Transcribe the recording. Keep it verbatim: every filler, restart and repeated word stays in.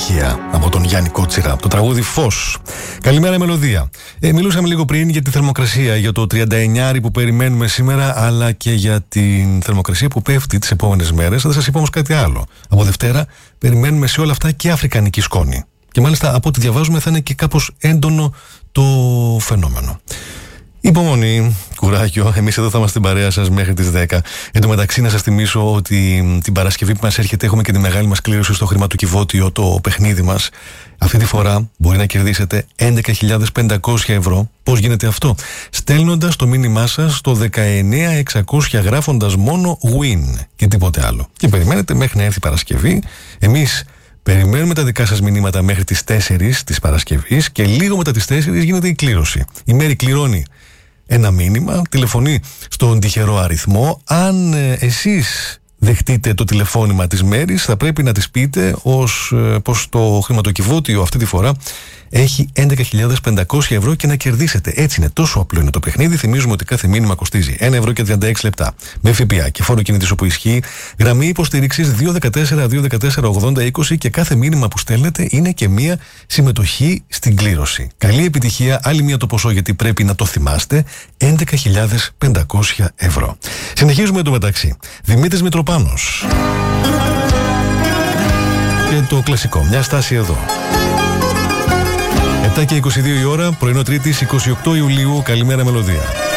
επιτυχία από τον Γιάννη Κότσιρα, το τραγούδι Φως. Καλημέρα Μελωδία. Ε, μιλούσαμε λίγο πριν για τη θερμοκρασία, για το τριάντα εννιά που περιμένουμε σήμερα, αλλά και για την θερμοκρασία που πέφτει τις επόμενες μέρες. Δεν σας είπα όμως κάτι άλλο. Από Δευτέρα περιμένουμε σε όλα αυτά και αφρικανική σκόνη. Και μάλιστα από ό,τι διαβάζουμε θα είναι και κάπως έντονο το φαινόμενο. Υπομονή, κουράγιο, εμείς εδώ θα είμαστε στην παρέα σας μέχρι τις δέκα. Εν τω μεταξύ να σας θυμίσω ότι την Παρασκευή που μας έρχεται έχουμε και τη μεγάλη μας κλήρωση στο χρηματοκιβώτιο, το παιχνίδι μας. Αυτή τη φορά μπορεί να κερδίσετε έντεκα χιλιάδες πεντακόσια ευρώ. Πώς γίνεται αυτό? Στέλνοντας το μήνυμά σας στο δεκαεννιά εξακόσια γράφοντας μόνο win και τίποτε άλλο. Και περιμένετε μέχρι να έρθει η Παρασκευή. Εμείς περιμένουμε τα δικά σας μηνύματα μέχρι τις τέσσερις της Παρασκευής και λίγο μετά τις τέσσερις γίνεται η κλήρωση. Η Μέρη κληρώνει ένα μήνυμα, τηλεφωνεί στον τυχερό αριθμό. Αν ε, εσείς δεχτείτε το τηλεφώνημα της Μέρης, θα πρέπει να της πείτε ως, ε, πως το χρηματοκιβώτιο αυτή τη φορά έχει έντεκα χιλιάδες πεντακόσια ευρώ και να κερδίσετε. Έτσι είναι, τόσο απλό είναι το παιχνίδι. Θυμίζουμε ότι κάθε μήνυμα κοστίζει ένα ευρώ και τριάντα έξι λεπτά. Με ΦΠΑ και φόρο κινητής όπου ισχύει. Γραμμή υποστήριξης δύο ένα τέσσερα δύο ένα τέσσερα ογδόντα είκοσι και κάθε μήνυμα που στέλνετε είναι και μία συμμετοχή στην κλήρωση. Καλή επιτυχία, άλλη μία το ποσό γιατί πρέπει να το θυμάστε. έντεκα χιλιάδες πεντακόσια ευρώ. Συνεχίζουμε εντωμεταξύ. Δημήτρης Μητροπάνος. Και το κλασικό, μια στάση εδώ. επτά και είκοσι δύο η ώρα, πρωινό Τρίτης, εικοστή ογδόη Ιουλίου. Καλημέρα Μελωδία.